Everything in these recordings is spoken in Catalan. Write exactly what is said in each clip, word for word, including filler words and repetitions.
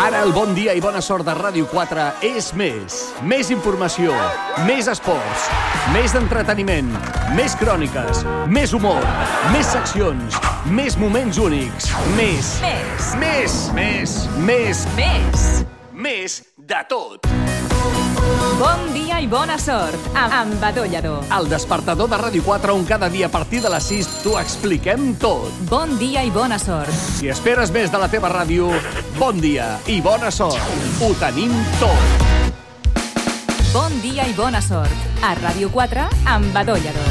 Ara el bon dia i bona sort de Ràdio quatre és més. Més informació, més esports, més entreteniment, més cròniques, més humor, més seccions, més moments únics, més... Més. Més. Més. Més. Més. Més de tot. Bon dia i bona sort amb Badó Lledó. El despertador de Ràdio quatre on cada dia a partir de les sis t'ho expliquem tot. Bon dia i bona sort. Si esperes més de la teva ràdio, bon dia i bona sort. Ho tenim tot. Bon dia i bona sort a Ràdio quatre amb Badó Lledó.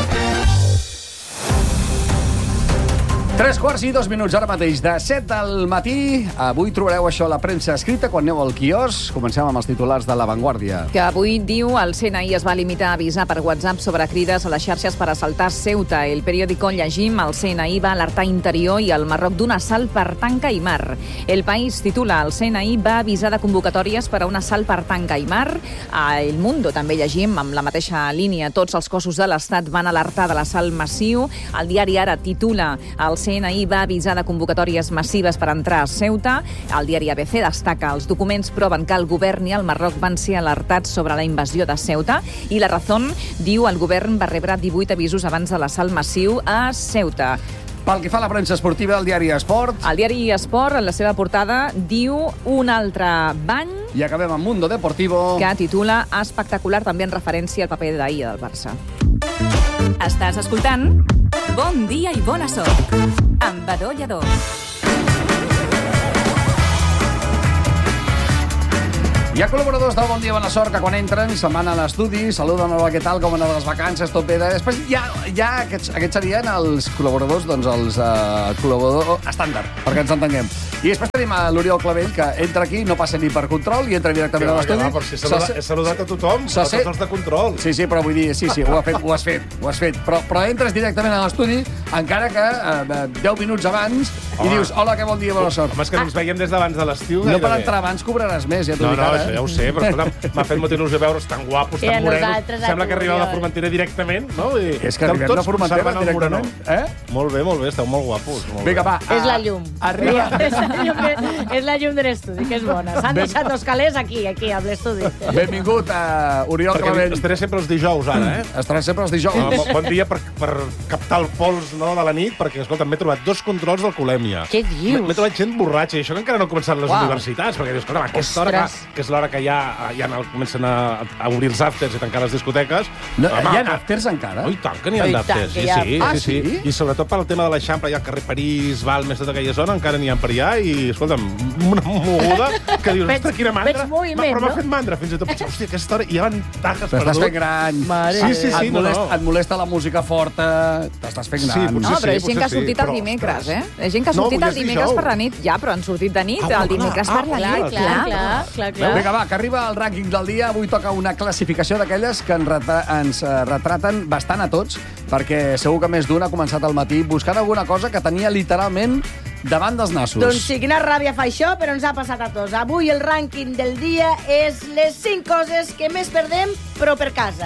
Tres quarts i dos minuts ara mateix de set del matí. Avui trobareu això a la premsa escrita quan aneu al quiosc. Comencem amb els titulars de La Vanguardia. Que avui, diu, el C N I es va limitar a avisar per WhatsApp sobre crides a les xarxes per assaltar Ceuta. El periòdico llegim, el C N I va alertar Interior i el Marroc d'un assalt per tanca i mar. El País titula, el C N I va avisar de convocatòries per a un assalt per tanca i mar. A El Mundo també llegim, amb la mateixa línia, tots els cossos de l'Estat van alertar de l'assalt massiu. El diari Ara titula, el C N I va avisar de convocatòries massives per entrar a Ceuta. El diari A B C destaca, els documents proven que el govern i el Marroc van ser alertats sobre la invasió de Ceuta. I La Razón diu, el govern va rebre divuit avisos abans de l'assalt massiu a Ceuta. Pel que fa a la premsa esportiva, el diari Esport. El diari Esport, en la seva portada, diu un altre bany. I acabem amb Mundo Deportivo. Que titula espectacular, també en referència al paper d'ahir del Barça. Estàs escoltant Bon dia i bona sort amb Badó Lledó. Hi ha col·laboradors del Bon Dia Bona Sort que quan entren se'n van a l'estudi, saluden, hola, què tal, com han anat les vacances, tot bé. Després hi ha, hi ha aquests, aquests serien els col·laboradors, doncs els uh, col·laboradors estàndard, perquè ens entenguem. I després tenim a l'Oriol Clavell, que entra aquí, no passa ni per control, i entra directament que a l'estudi. Va, que va, si he saludat, he saludat a tothom, a tots els de control. Sí, sí, però vull dir, sí, sí, ho, ha fet, ho has fet, ho has fet. Però, però entres directament a l'estudi, encara que uh, deu minuts abans, home, i dius, hola, que bon dia, bona sort. Home, és que ens veiem des d'abans de l'estiu. No per entrar abans cobraràs més, ja t'ho no, dic no, ara. No, això ja ho sé, però escolta, m'ha fet molta il·lusió veure's tan guapos, tan morenos. Sembla que arribeu a la Formentera directament, no? I és que arribem a Formentera directament. Eh? Molt bé, molt bé, esteu molt guapos. Molt Vinga, va. És la llum. Arriba. És la llum de, és la llum de l'estudi, que és bona. S'han ben... deixat dos calés aquí, aquí, amb l'estudi. Benvingut a Oriol Perquè Clavell. Estaré sempre els dijous, ara, eh? Estaré sempre els dijous. No, bon dia per, per captar el pols, no, de la nit, perquè, escolta, m'he trobat dos controls d'alcoholèmia. Què dius? M'he trobat gent borratxa, i això que encara no han començat les Uau. universitats, perquè dius, escolta, aquesta hora que, que és l'hora que ja, ja comencen a, a obrir els afters i tancar les discoteques. No, home, hi ha afters encara? Oh, i tant que n'hi ha Oh, i d'afters, tant sí, que hi ha. sí, Ah, sí, sí, sí? I sobretot per al tema de l'Eixample, hi ha el carrer París, Balmes, tota aquella zona, encara n'hi ha per allà, i, escolta'm, una moguda que dius, ostres, quina mandra. veig moviment, però m'ha no? fet mandra, fins i tot, potser, hòstia, aquesta hora, hi ha tajes T'estàs fent perdut. gran. Mare Sí, sí, sí, et, no, molesta, no. et molesta la música forta. T'estàs fent Sí, gran. potser No, però sí, és gent que ha potser sí, sortit el però, dimecres, eh? ostres. És gent que ha No, sortit avui el és dimecres dijous. per la nit. Ja, però han sortit de nit, Ah, el dimecres ah, per la clar, nit, Clar, clar. clar, clar, clar. Vinga, va, que arriba el rànquing del dia. Avui toca una classificació d'aquelles que ens, retra ens eh, retraten bastant a tots, perquè segur que més d'un ha començat al matí buscant alguna cosa que tenia literalment davant dels nassos. Doncs sí, quina ràbia fa això, però ens ha passat a tots. Avui el rànquing del dia és les cinc coses que més perdem, però per casa.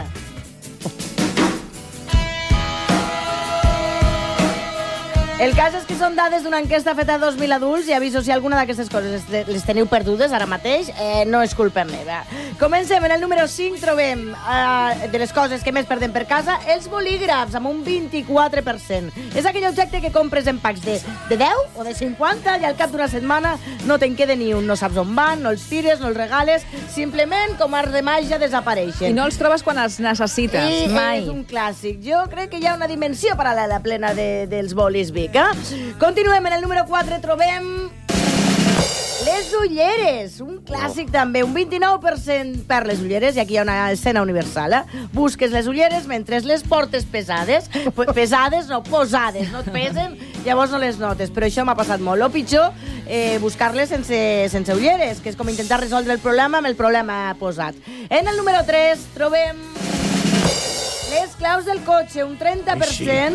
El cas és que són dades d'una enquesta feta a dos mil adults i aviso si alguna d'aquestes coses les teniu perdudes ara mateix, eh, no és culpa meva. Comencem. En el número cinc trobem, eh, de les coses que més perdem per casa, els bolígrafs, amb un vint-i-quatre per cent. És aquell objecte que compres en packs de, de deu o de cinquanta i al cap d'una setmana no te'n queda ni un. No saps on van, no els tires, no els regales, simplement, com art de màgia, desapareixen. I no els trobes quan els necessites, I mai. és un clàssic. Jo crec que hi ha una dimensió paral·lela plena de, dels bolis Vic, eh? Continuem. En el número quatre trobem les ulleres, un clàssic també, un vint-i-nou per cent per les ulleres, i aquí hi ha una escena universal, eh? Busques les ulleres mentre les portes pesades, pesades no, posades, no et pesen, llavors no les notes, però això m'ha passat molt. O pitjor, eh, buscar-les sense, sense ulleres, que és com intentar resoldre el problema amb el problema posat. En el número tres trobem les claus del cotxe, un trenta per cent.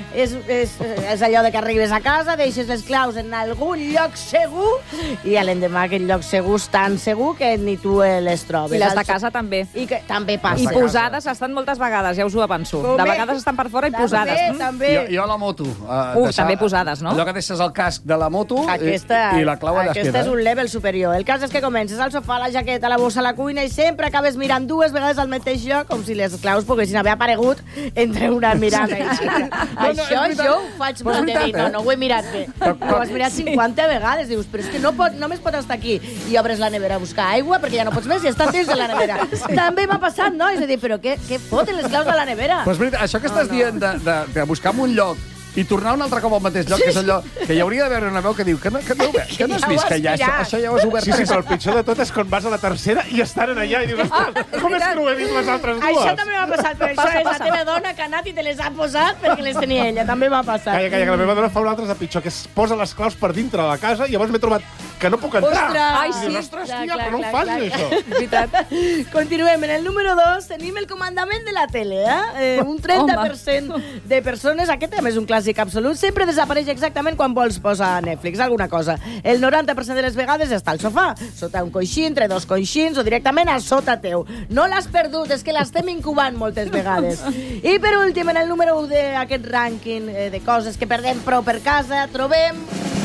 és, és, és allò de que arribes a casa, deixes les claus en algun lloc segur i a l'endemà aquest lloc segur és tan segur que ni tu les trobes. I les de casa també. I que també passa. I posades estan moltes vegades, ja us ho avanço. De vegades estan per fora i posades. També, també. Jo, jo a la moto. Uh, Uf, també posades, no? Allò que deixes el casc de la moto aquesta, i, i la clau allà es queda. Aquesta és un level superior. El cas és que comences al sofà, la jaqueta, la bossa, la cuina i sempre acabes mirant dues vegades al mateix lloc com si les claus poguessin haver aparegut entre una mirada i l'altra. No, no, Això jo ho faig molt de dir. No, no ho he mirat bé. Ho has mirat cinquanta vegades. Dius, però és que no pot, només pot estar aquí. I obres la nevera a buscar aigua perquè ja no pots més i està temps de la nevera. També m'ha passat, no? És a dir, però què, què foten les claus de la nevera? Pues mira, això que estàs no, no. dient de, de, de buscar en un lloc i tornar un altre cop al mateix lloc, que és allò que hi hauria d'haver una veu que diu que no, que no, que no has vist que ja això, això ja ho has obert. Sí, sí, però el pitjor de tot és quan vas a la tercera i estan allà i dius, ah, com és que no ho he vist les altres dues? Això també m'ha passat, però això és la teva dona que ha anat i te les ha posat perquè les tenia ella. També m'ha passat. Calla, calla, que la meva dona fa un altre de pitjor, que es posa les claus per dintre de la casa i llavors m'he trobat que no puc entrar. Ostres! Ai, sí. Ostres, tia, però no ho facis, això. Veritat. Continuem. En el número dos tenim el comandament de la tele, eh? eh un trenta per cent de persones, aquest també és un clàssic absolut, sempre desapareix exactament quan vols posar a Netflix alguna cosa. El noranta per cent de les vegades està al sofà, sota un coixí, entre dos coixins o directament a sota teu. No l'has perdut, és que l'estem incubant moltes vegades. I per últim, en el número u d'aquest rànquing eh, de coses que perdem prou per casa, trobem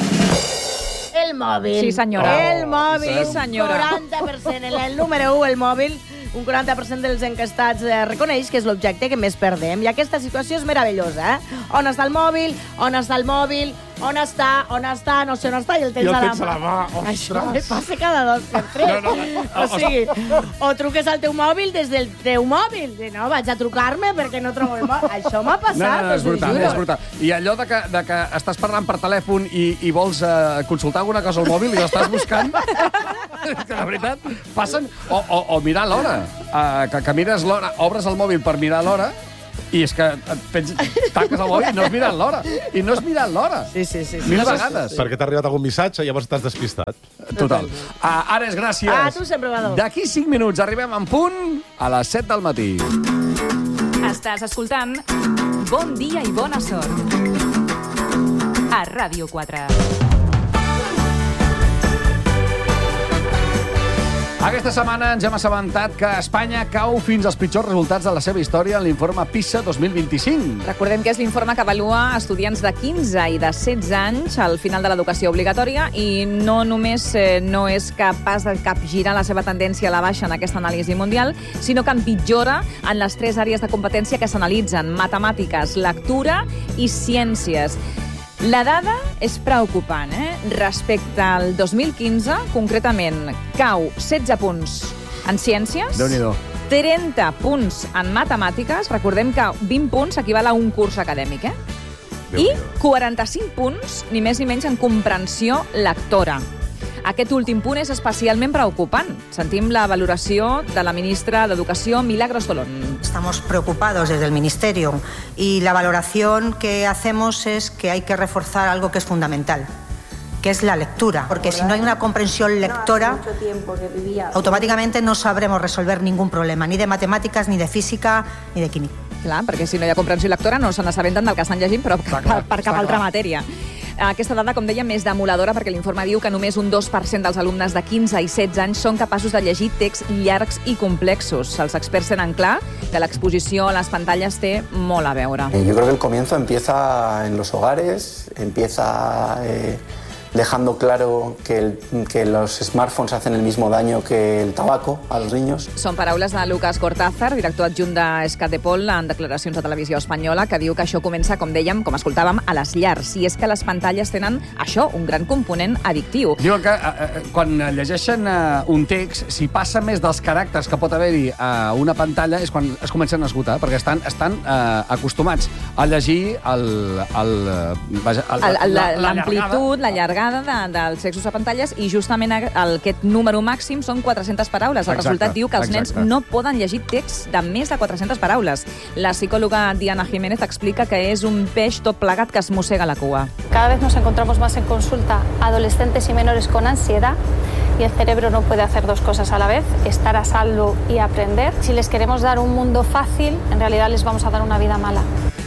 el mòbil. Sí, senyora. El mòbil, sí, senyora. Un quaranta per cent. En el número u, el mòbil, un quaranta per cent dels encastats eh, reconeix que és l'objecte que més perdem. I aquesta situació és meravellosa, eh? On està el mòbil? On està el mòbil? On està? On està? No sé on està i el tens, I el a, la tens a la mà. Ostres. Això me passa cada dos per tres. No, no. O sigui, o truques al teu mòbil des del teu mòbil. I no, vaig a trucar-me perquè no trobo el mòbil. Això m'ha passat. No, no, no, és brutal, és brutal. I allò de que, de que estàs parlant per telèfon i, i vols uh, consultar alguna cosa al mòbil i l'estàs buscant, que la veritat, passen... O, o, o mirar l'hora. Uh, que, que mires l'hora, obres el mòbil per mirar l'hora i és que et pens, tanques el mòbil i no has mirat l'hora. I no has mirat l'hora. Sí, sí, sí. Mil sí, vegades. Sí. Perquè t'ha arribat algun missatge i llavors t'has despistat. Total. Uh, Ares, gràcies. Ah, tu sempre va dos. D'aquí cinc minuts arribem en punt a les set del matí. Estàs escoltant Bon dia i bona sort a Ràdio quatre. Aquesta setmana ens hem assabentat que Espanya cau fins als pitjors resultats de la seva història en l'informe PISA dos mil vint-i-cinc. Recordem que és l'informe que avalua estudiants de quinze i de setze anys al final de l'educació obligatòria i no només eh, no és capaç de capgirar la seva tendència a la baixa en aquesta anàlisi mundial, sinó que empitjora en les tres àrees de competència que s'analitzen: matemàtiques, lectura i ciències. La dada és preocupant, eh? Respecte al dos mil quinze, concretament, cau setze punts en ciències, Déu-n'hi-do. trenta punts en matemàtiques, recordem que vint punts equival a un curs acadèmic, eh? I quaranta-cinc punts, ni més ni menys, en comprensió lectora. Aquest últim punt és especialment preocupant. Sentim la valoració de la ministra d'Educació, Milagros Tolón. Estamos preocupados desde el Ministerio y la valoración que hacemos es que hay que reforzar algo que es fundamental, que es la lectura. Porque si no hay una comprensión lectora, automáticamente no sabremos resolver ningún problema, ni de matemáticas, ni de física, ni de química. Clar, perquè si no hi ha comprensió lectora no se n'assabenten del que estan llegint, però per, per, per cap altra matèria. Aquesta dada, com dèiem, és demoledora perquè l'informe diu que només un dos per cent dels alumnes de quinze i setze anys són capaços de llegir texts llargs i complexos. Els experts tenen clar que l'exposició a les pantalles té molt a veure. Yo creo que el comienzo empieza en los hogares, empieza eh, dejando claro que, el, que los smartphones hacen el mismo daño que el tabaco a los niños. Són paraules de Lucas Cortázar, director adjunt d'Escatepol, en declaracions de Televisió Espanyola, que diu que això comença, com dèiem, com escoltàvem, a les llars. I és que les pantalles tenen, això, un gran component addictiu. Diuen que eh, quan llegeixen eh, un text, si passa més dels caràcters que pot haver-hi a una pantalla és quan es comencen a esgotar, perquè estan, estan eh, acostumats a llegir el, el, vaja, el, el, la, la, l'amplitud, la llargada de, dels textos a pantalles, i justament aquest número màxim són quatre-centes paraules. El Exacte, resultat diu que els exacte. nens no poden llegir texts de més de quatre-centes paraules. La psicòloga Diana Jiménez explica que és un peix tot plegat que es mossega la cua. Cada vez nos encontramos más en consulta adolescentes y menores con ansiedad y el cerebro no puede hacer dos cosas a la vez, estar a salvo y aprender. Si les queremos dar un mundo fácil, en realidad les vamos a dar una vida mala.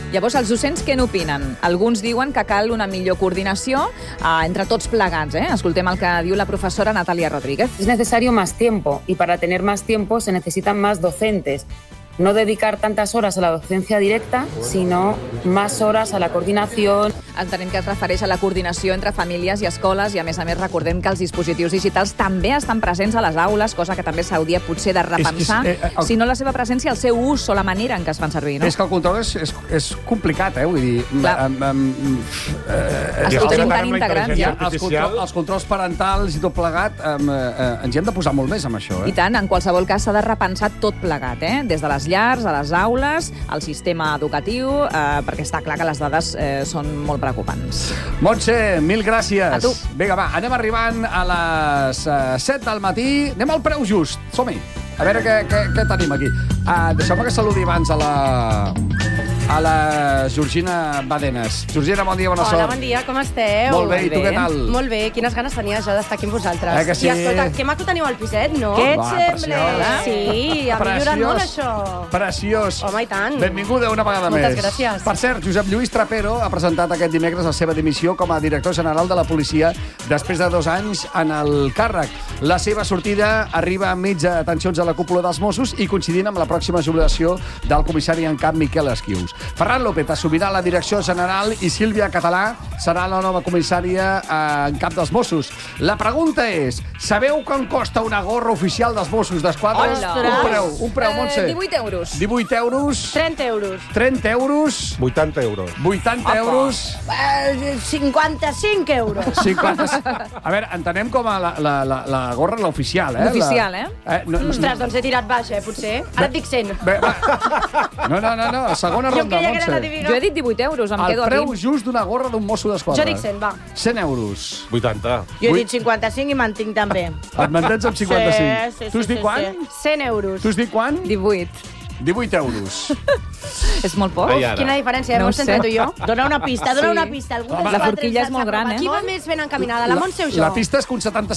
Llavors, els docents què n'opinen? Alguns diuen que cal una millor coordinació eh, entre tots plegats. Eh? Escoltem el que diu la professora Natalia Rodríguez. Es necesario más tiempo y para tener más tiempo se necesitan más docentes. No dedicar tantas horas a la docencia directa, sino más horas a la coordinación. Entenem que es refereix a la coordinació entre famílies i escoles i, a més a més, recordem que els dispositius digitals també estan presents a les aules, cosa que també s'hauria potser de repensar, És que és- eh, el- si no la seva presència, el seu ús o la manera en què es fan servir. No? És que el control és, és, és complicat, eh? Vull dir... Clar. Um, um, eh, Es I ho ara tenim tant tan amb la integrat, intel·ligència ja. els, artificial. control, els controls parentals i tot plegat, um, eh, ens hi hem de posar molt més amb això, eh? I tant, en qualsevol cas s'ha de repensar tot plegat, eh? Des de les llars, a les aules, al sistema educatiu, eh, perquè està clar que les dades eh, són molt preocupants. Montse, mil gràcies. A tu. Vinga, va, anem arribant a les uh, set del matí. Anem al preu just. Som-hi. A veure què, què, què tenim aquí. Uh, Deixeu-me que saludi abans a la, a la Georgina Badenes. Georgina, bon dia, bona Hola, sort. bon dia, com esteu? Molt bé, i tu què tal? Molt bé, quines ganes tenia jo d'estar aquí amb vosaltres. Eh que sí? I escolta, que maco teniu al piset, no? Què et Va, sembla? preciós. Sí, ha millorat Preciós. molt això. Preciós. Home, i tant. Benvinguda una vegada Moltes més. gràcies. Per cert, Josep Lluís Trapero ha presentat aquest dimecres la seva dimissió com a director general de la policia després de dos anys en el càrrec. La seva sortida arriba enmig de tensions a la cúpula dels Mossos i coincidint amb la pròxima jubilació del comissari en cap Miquel Esquius. Ferran López assumirà la direcció general i Sílvia Català serà la nova comissària en cap dels Mossos. La pregunta és, sabeu quan costa una gorra oficial dels Mossos d'Esquadra? Hola. Un preu, un preu, Montse. Eh, divuit euros. divuit euros. trenta euros. trenta euros. vuitanta euros. vuitanta euros. Eh, cinquanta-cinc euros. cinquanta... A veure, entenem com a la, la, la, la gorra l'oficial, eh? L'oficial, La- eh? eh no, no, Ostres, doncs he tirat baix, eh, potser. Ara et dic cent. Bé, va. No, no, no, no, segona Jo ronda, creia que era la Montse. típica. Jo he dit divuit euros, em El quedo preu aquí. just d'una gorra d'un mosso d'esquadra. Jo dic cent, va. cent euros. vuitanta. Jo he Vuit- dit cinquanta-cinc i mantinc també. Et mantens amb cinquanta-cinc. Sí, sí, tu has sí, dit sí, quan? sí. cent euros. Tu has dit quan? divuit. divuit euros. És molt poc? Ai, ara. Quina diferència, eh, No ho Montse, sé. entre tu i jo? Dóna una pista, dóna Sí. una pista. Algú Home, dels la quatre forquilla ens és molt sap gran, com eh? Qui aquí? va més ben encaminada, la Montse o jo? La pista és que un setanta